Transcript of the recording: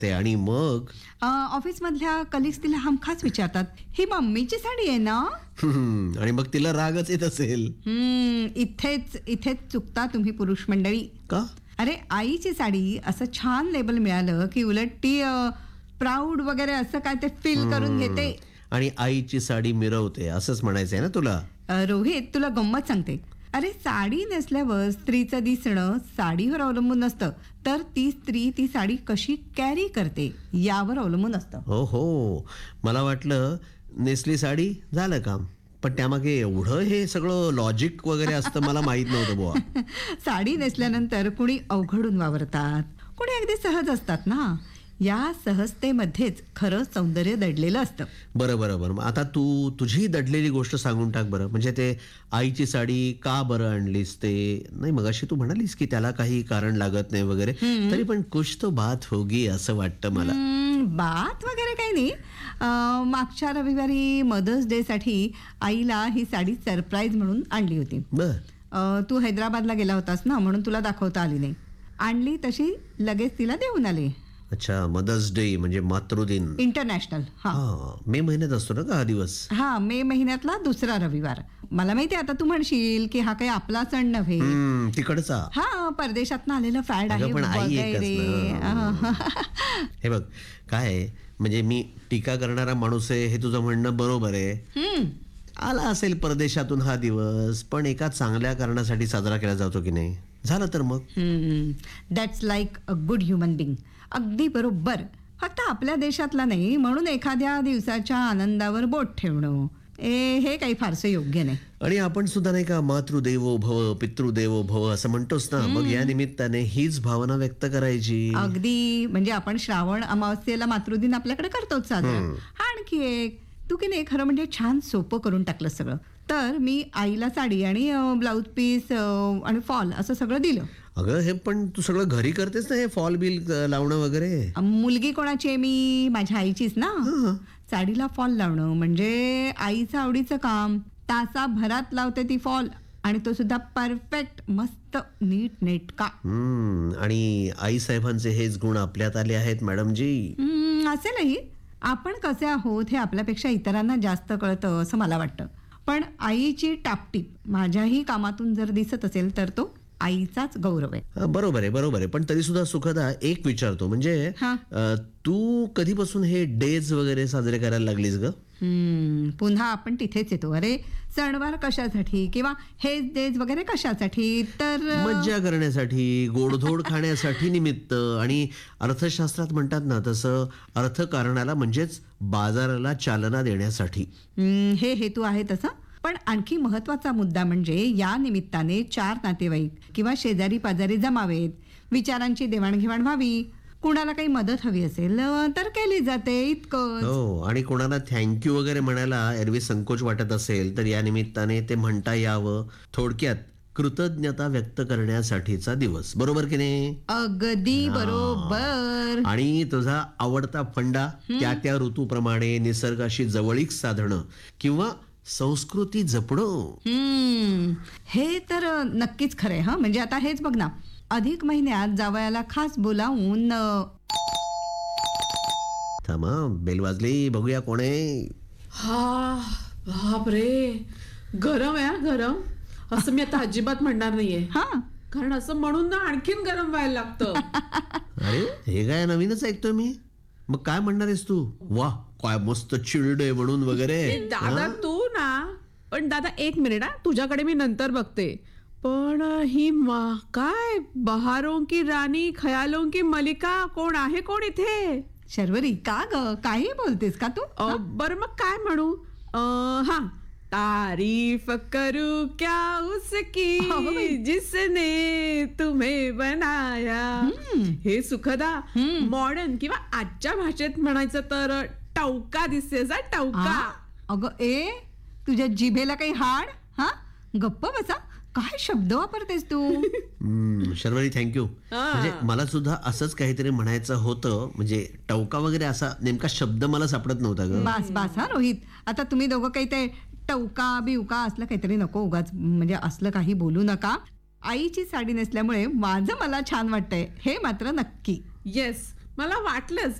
ते आणि मग ऑफिस मधल्या कलिग्स तिला हमखास विचारतात, ही मम्मीची साडी आहे ना? आणि मग तिला रागच येत असेल. इथेच इथेच चुकता तुम्ही पुरुष मंडळी. का? अरे आईची साडी असं छान लेबल मिळालं की उलट ती प्राऊड वगैरे असं काय ते फील करून घेते. आणि आईची साडी मिरवते असंच म्हणायचंय ना तुला? रोहित, तुला गंमत सांगते. अरे साडी नेसल्यावर स्त्रीचं दिसणं साडीवर अवलंबून नसतं, तर ती स्त्री ती साडी कशी कॅरी करते यावर अवलंबून असतं. हो, मला वाटलं नेसली साडी झालं काम, पण त्यामागे एवढं हे सगळं लॉजिक वगैरे असतं मला माहित नव्हतं बुवा. साडी नेसल्यानंतर कुणी अवघडून वावरतात, कुणी अगदी सहज असतात ना. या सहजतेमध्येच खरं सौंदर्य दडलेलं असतं. बरं. आता तू तुझी दडलेली गोष्ट सांगून टाक बरं. म्हणजे ते आईची साडी का बरं आणलीस ते नाही. मग अशी तू म्हणालीस की त्याला काही कारण लागत नाही वगैरे, तरी पण कुछ तो बात होगी असं वाटतं मला. बात वगैरे काही नाही. मागच्या रविवारी मदर्स डे साठी आईला ही साडी सरप्राईज म्हणून आणली होती. बर. तू हैदराबादला गेला होतास ना, म्हणून तुला दाखवता आली नाही. आणली तशी लगेच तिला देऊन आले. अच्छा, मदर्स डे म्हणजे मातृदिन इंटरनॅशनल. मे महिन्यात असतो ना का हा दिवस? मे महिन्यातला दुसरा रविवार. मला माहिती आता तू म्हणशील की हा काही आपला सण नव्हे, तिकडचा परदेशात आलेलं फॅड आहे पण आई वगैरे. हे बघ काय आहे, म्हणजे मी टीका करणारा माणूस आहे हे तुझं म्हणणं बरोबर आहे. आला असेल परदेशातून हा दिवस, पण एका चांगल्या कारणासाठी साजरा केला जातो की नाही. झालं तर मग that's like a good human being. अगदी बरोबर. फक्त आपल्या देशातला नाही म्हणून एखाद्या दिवसाच्या आनंदावर बोट ठेवणं हे काही फारसं योग्य नाही. आणि आपण सुद्धा नाही का मातृदेवो भव पितृदेवो भव असं म्हणतोस ना, मग या निमित्ताने हीच भावना व्यक्त करायची. अगदी. म्हणजे आपण श्रावण अमावस्येला मातृदिन आपल्याकडे करतोच साजरा. आणखी एक तू की नाही खरं म्हणजे छान सोपं करून टाकलं सगळं. तर मी आईला साडी आणि ब्लाऊज पीस आणि फॉल असं सगळं दिलं. अगं हे पण तू सगळं घरी करतेस ना, हे फॉल बिल लावणं वगैरे? मुलगी कोणाची आहे मी? माझ्या आईचीच ना. साडीला फॉल लावणं म्हणजे आईचं आवडीचं काम. तासाभरात लावते ती फॉल, आणि तो सुद्धा परफेक्ट, मस्त, नीट नेटका. आणि आई साहेबांचे हेच गुण आपल्यात आले आहेत मॅडमजी. असेलही. आपण कसे आहोत हे आपल्यापेक्षा इतरांना जास्त कळतं असं मला वाटतं. पण आईची टापटीप माझ्याही कामातून जर दिसत असेल तर तो आईचाच गौरव आहे. बरोबर आहे. पण तरी सुद्धा सुखदा एक विचारतो, म्हणजे तू कधीपासून हे डेज वगैरे साजरे करायला लागलीस ग? पुन्हा आपण तिथेच येतो. अरे सणवार कशासाठी किंवा हेच डेज वगैरे कशासाठी? तर मज्जा करण्यासाठी, गोडधोड खाण्यासाठी निमित्त. आणि अर्थशास्त्रात म्हणतात ना तसं, अर्थकारणाला म्हणजेच बाजाराला चालना देण्यासाठी. हे हेतू आहे तसं. पण आणखी महत्वाचा मुद्दा म्हणजे या निमित्ताने 4 नातेवाईक किंवा शेजारी पाजारी जमावेत, विचारांची देवाणघेवाण व्हावी, कुणाला काही मदत हवी असेल तर केली जाते, इतकंच. हो. आणि कुणाला थँक्यू वगैरे म्हणायला एरवी संकोच वाटत असेल तर या निमित्ताने ते म्हणता यावं. थोडक्यात कृतज्ञता व्यक्त करण्यासाठीचा दिवस. बरोबर की नाही? अगदी बरोबर. आणि तुझा आवडता फंडा त्या ऋतूप्रमाणे निसर्गाशी जवळीक साधणं किंवा संस्कृती जपणं. हे तर नक्कीच खरंय. म्हणजे आता हेच बघ ना, अधिक महिन्यात जावयाला खास बोलावून थांबा, बेल वाजली, बघूया कोण आहे. बाप रे, गरम आहे गरम. असं मी आता अजिबात म्हणणार नाहीये, कारण असं म्हणून ना आणखीन गरम व्हायला लागतं. अरे हे काय नवीनच ऐकतोय मी. मग काय म्हणणार आहेस तू? वा, काय मस्त चिल्ड आहे म्हणून वगैरे. दादा तू ना, पण दादा एक मिनिट, तुझ्याकडे मी नंतर बघते. पण ही काय बहारों की राणी खयालों की मलिका कोण आहे? कोण इथे? शर्वरी, का ग काही बोलतेस का तू? बरं मग काय म्हणू? तारीफ करू क्या उसकी जिसने तुम्हें बनाया. हे सुखदा मॉडर्न किंवा आजच्या भाषेत म्हणायचं तर टवका दिसतेस. टवका. अगं तुझ्या जिभेला काही हाड? गप्प बसा. काय शब्द वापरतेस तू? शर्वरी थँक्यू. म्हणजे मला सुद्धा असंच काहीतरी म्हणायचं होतं. म्हणजे टवका वगैरे असा नेमका शब्द मला सापडत नव्हता ग. बस रोहित, आता तुम्ही दोघं काही ते टवका बिवका असलं काहीतरी नको उगाच. म्हणजे असलं काही बोलू नका. आईची साडी नेसल्यामुळे माझं मला छान वाटतंय हे मात्र नक्की. येस, मला वाटलंच